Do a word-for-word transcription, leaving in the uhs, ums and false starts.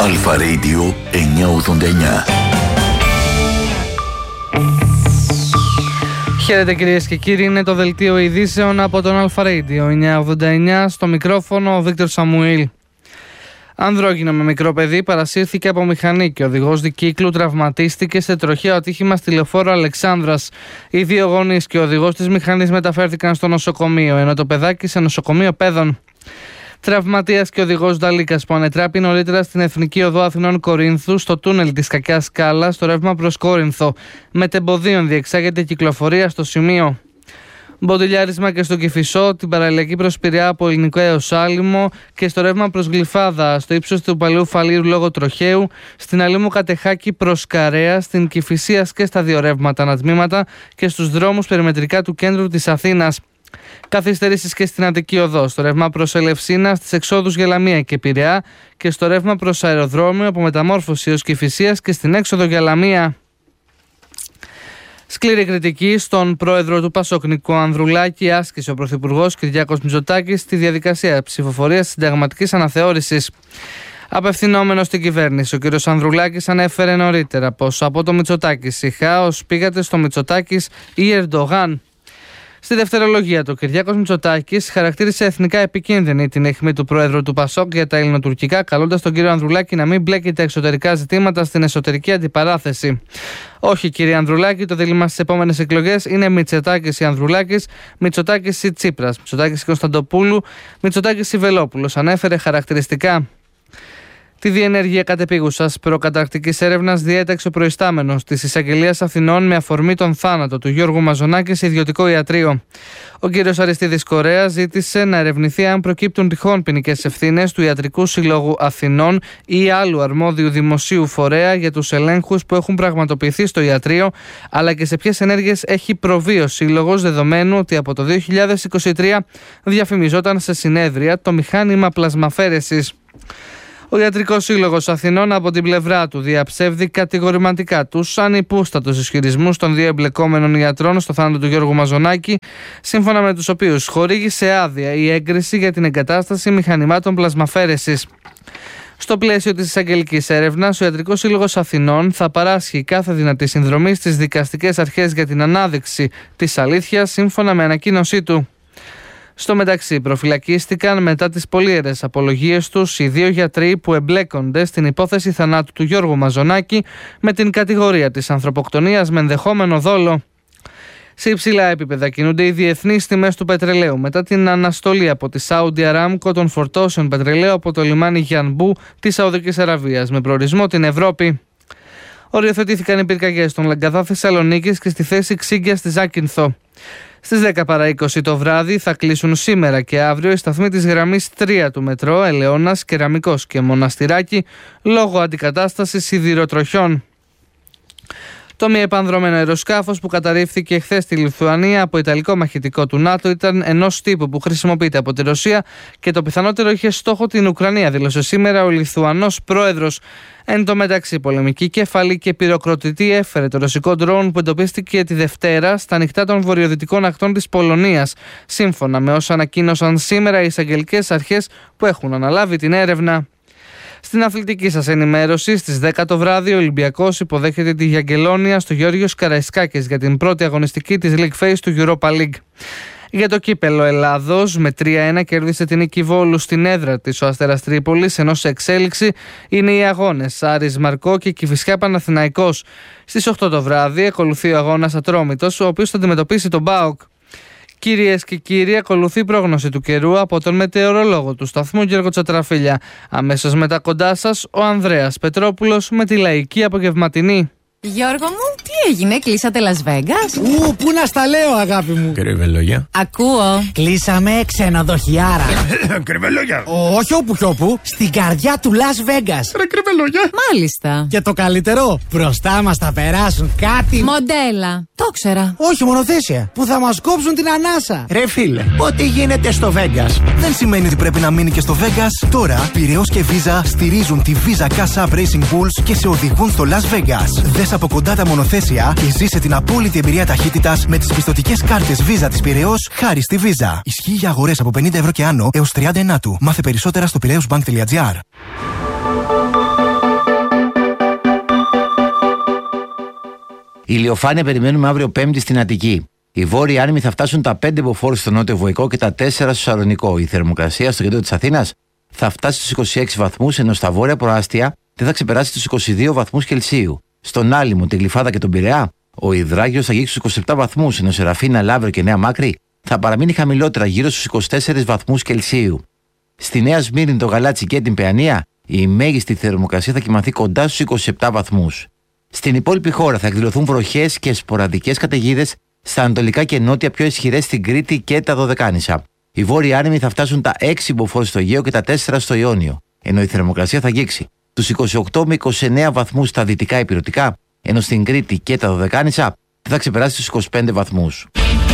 Αλφα Radio εννιακόσια ογδόντα εννιά. Χαίρετε κυρίες και κύριοι, είναι το δελτίο ειδήσεων από τον Αλφα Radio εννιακόσια ογδόντα εννιά. Στο μικρόφωνο ο Βίκτορ Σαμουήλ. Ανδρόγυνο με μικρό παιδί παρασύρθηκε από μηχανή και ο οδηγός δικύκλου τραυματίστηκε σε τροχαίο ατύχημα στη λεωφόρο Αλεξάνδρας. Οι δύο γονείς και ο οδηγός της μηχανής μεταφέρθηκαν στο νοσοκομείο, ενώ το παιδάκι σε νοσοκομείο παιδών. Τραυματίας και οδηγός Νταλίκας που ανετράπη νωρίτερα στην Εθνική Οδό Αθηνών Κορίνθου στο τούνελ της Κακιάς Σκάλας στο ρεύμα προς Κόρινθο. Μετεμποδίων διεξάγεται κυκλοφορία στο σημείο. Μποντιλιάρισμα και στο Κηφισό, την παραλιακή προς Πειραιά από Ελληνικό έως Άλυμο και στο ρεύμα προς Γλυφάδα, στο ύψος του Παλαιού Φαλήρου λόγω τροχαίου, στην Αλήμου Κατεχάκη προς Καρέα, στην Κηφισίας και στα δύο ρεύματα ανατμήματα και στους δρόμους περιμετρικά του κέντρου της Αθήνας. Καθυστερήσεις και στην Αττική Οδό, στο ρεύμα προς Ελευσίνα, στις εξόδους για Λαμία και Πειραιά και στο ρεύμα προς αεροδρόμιο από Μεταμόρφωση έως Κηφισίας και στην έξοδο για Λαμία. Σκληρή κριτική στον πρόεδρο του Πασόκ Νικό Ανδρουλάκη άσκησε ο πρωθυπουργός Κυριάκος Μητσοτάκης στη διαδικασία ψηφοφορίας συνταγματικής αναθεώρησης. Απευθυνόμενος στην κυβέρνηση, ο κ. Ανδρουλάκης ανέφερε νωρίτερα πως από το Μητσοτάκης η χάος πήγατε στο Μητσοτάκης ή Ερντογάν. Στη δευτερολογία του, ο Κυριάκος Μητσοτάκης χαρακτήρισε εθνικά επικίνδυνη την αιχμή του πρόεδρου του Πασόκ για τα ελληνοτουρκικά, καλώντας τον κύριο Ανδρουλάκη να μην μπλέκει τα εξωτερικά ζητήματα στην εσωτερική αντιπαράθεση. Όχι, κύριε Ανδρουλάκη, το δίλημμα στις επόμενες εκλογές είναι Μητσοτάκης ή Ανδρουλάκης, Μητσοτάκης ή Τσίπρας, Μητσοτάκης ή Κωνσταντοπούλου, Μητσοτάκης ή Βελόπουλος, ανέφερε χαρακτηριστικά. Τη διενέργεια κατεπίγουσας προκαταρκτικής έρευνας διέταξε ο προϊστάμενος της Εισαγγελίας Αθηνών με αφορμή τον θάνατο του Γιώργου Μαζονάκη σε ιδιωτικό ιατρείο. Ο κ. Αριστίδης Κορέας ζήτησε να ερευνηθεί αν προκύπτουν τυχόν ποινικές ευθύνες του Ιατρικού Συλλόγου Αθηνών ή άλλου αρμόδιου δημοσίου φορέα για τους ελέγχους που έχουν πραγματοποιηθεί στο ιατρείο, αλλά και σε ποιες ενέργειες έχει προβεί ο Σύλλογος, δεδομένου ότι από το δύο χιλιάδες είκοσι τρία διαφημιζόταν σε συνέδρια το μηχάνημα πλασμαφέρεσης. Ο Ιατρικός Σύλλογος Αθηνών από την πλευρά του διαψεύδει κατηγορηματικά τους ανυπούστατους ισχυρισμούς των δύο εμπλεκόμενων ιατρών στο θάνατο του Γιώργου Μαζονάκη, σύμφωνα με τους οποίους χορήγησε άδεια ή έγκριση για την εγκατάσταση μηχανημάτων πλασμαφέρεσης. Στο πλαίσιο της εισαγγελικής έρευνας, ο Ιατρικός Σύλλογος Αθηνών θα παράσχει κάθε δυνατή συνδρομή στις δικαστικές αρχές για την ανάδειξη της αλήθειας, σύμφωνα με ανακοίνωσή του. Στο μεταξύ, προφυλακίστηκαν μετά τις πολύερες απολογίες τους οι δύο γιατροί που εμπλέκονται στην υπόθεση θανάτου του Γιώργου Μαζονάκη με την κατηγορία της ανθρωποκτονίας με ενδεχόμενο δόλο. Σε υψηλά επίπεδα κινούνται οι διεθνείς τιμές του πετρελαίου μετά την αναστολή από τη Saudi Aramco των φορτώσεων πετρελαίου από το λιμάνι Γιανμπού της Σαουδικής Αραβίας με προορισμό την Ευρώπη. Οριοθετήθηκαν οι πυρκαγιές στον Λαγκαδά Θεσσαλονίκης και στη θέση Ξύγκια στη Ζάκυνθο. Στις δέκα παρά είκοσι το βράδυ θα κλείσουν σήμερα και αύριο οι σταθμοί της γραμμής τρία του μετρό Ελαιώνας, Κεραμικός και Μοναστηράκι λόγω αντικατάστασης σιδηροτροχιών. Το μη επανδρωμένο αεροσκάφος που καταρρίφθηκε χθες στη Λιθουανία από ιταλικό μαχητικό του ΝΑΤΟ ήταν ενός τύπου που χρησιμοποιείται από τη Ρωσία και το πιθανότερο είχε στόχο την Ουκρανία, δήλωσε σήμερα ο Λιθουανός πρόεδρος. Εν τω μεταξύ, πολεμική κεφαλή και πυροκροτητή έφερε το ρωσικό ντρόουν που εντοπίστηκε τη Δευτέρα στα ανοιχτά των βορειοδυτικών ακτών της Πολωνίας, σύμφωνα με όσα ανακοίνωσαν σήμερα οι εισαγγελικές αρχές που έχουν αναλάβει την έρευνα. Στην αθλητική σας ενημέρωση, στις δέκα το βράδυ, ο Ολυμπιακός υποδέχεται τη Γιαγκελόνια στο Γεώργιος Καραϊσκάκης για την πρώτη αγωνιστική της League Phase του Europa League. Για το κύπελο Ελλάδος, με τρία ένα κέρδισε την Νίκη Βόλου στην έδρα της ο Αστέρας Τρίπολης, ενώ σε εξέλιξη είναι οι αγώνες Άρης Μαρκό και Κηφισιά Παναθηναϊκός. Στις οκτώ το βράδυ ακολουθεί ο αγώνας Ατρόμητος, ο οποίος θα αντιμετωπίσει τον ΠΑΟΚ. Κυρίες και κύριοι, ακολουθεί η πρόγνωση του καιρού από τον μετεωρολόγο του σταθμού Γιώργο Τσατραφίλια. Αμέσως μετά κοντά σας ο Ανδρέας Πετρόπουλος με τη λαϊκή απογευματινή. Γιώργο μου, τι έγινε, κλείσατε Las Vegas? Ου, πού να στα λέω, αγάπη μου. Κρυβελόγια. Ακούω. Κλείσαμε ξενοδοχιάρα. Κρυβελόγια. Όχι όπου κι όπου, στην καρδιά του Las Vegas. Ρε κρυβελόγια. Μάλιστα. Και το καλύτερο, μπροστά μας θα περάσουν κάτι. Μοντέλα. Το ξέρα. Όχι, μονοθέσια. Που θα μας κόψουν την ανάσα. Ρε φίλε, ό,τι γίνεται στο Vegas δεν σημαίνει ότι πρέπει να μείνει και στο Vegas. Τώρα, Πειραιώς και Visa στηρίζουν τη Visa Cash App Racing Bulls και σε οδηγούν στο Las Vegas. Δες από κοντά τα μονοθέσια και ζήσε την απόλυτη εμπειρία ταχύτητας με τις πιστωτικές κάρτες Visa της Πειραιώς χάρη στη Visa. Ισχύει για αγορές από πενήντα ευρώ και άνω έως τριάντα εννέα του. Μάθε περισσότερα στο πειραιώσbank τελεία τζι άρ. Ηλιοφάνεια περιμένουμε αύριο Πέμπτη στην Αττική. Οι βόρειοι άνεμοι θα φτάσουν τα πέντε μποφόρ στο νότιο Βοϊκό και τα τέσσερα στο Σαλονικό. Η θερμοκρασία στο κέντρο της Αθήνας θα φτάσει στους είκοσι έξι βαθμούς, ενώ στα βόρεια προάστια δεν θα ξεπεράσει τους είκοσι δύο βαθμούς Κελσίου. Στον Άλυμο, την Γλυφάδα και τον Πειραιά, ο υδράγιος θα αγγίξει στους είκοσι επτά βαθμούς, ενώ σε Ραφίνα, Λαύριο και Νέα Μάκρη θα παραμείνει χαμηλότερα, γύρω στους είκοσι τέσσερις βαθμούς Κελσίου. Στη Νέα Σμύρνη, το Γαλάτσι και την Παιανία, η μέγιστη θερμοκρασία θα κυμανθεί κοντά στους είκοσι επτά βαθμούς. Στην υπόλοιπη χώρα θα εκδηλωθούν βροχές και σποραδικές καταιγίδες στα ανατολικά και νότια, πιο ισχυρές στην Κρήτη και τα Δωδεκάνησα. Οι βόρειοι άνεμοι θα φτάσουν τα έξι μποφόρ στο Αιγαίο και τα τέσσερα στο Ιόνιο, ενώ η θερμοκρασία θα αγγίξει τους είκοσι οκτώ με είκοσι εννέα βαθμούς στα δυτικά ηπειρωτικά, ενώ στην Κρήτη και τα Δωδεκάνησα δεν θα ξεπεράσει τους είκοσι πέντε βαθμούς.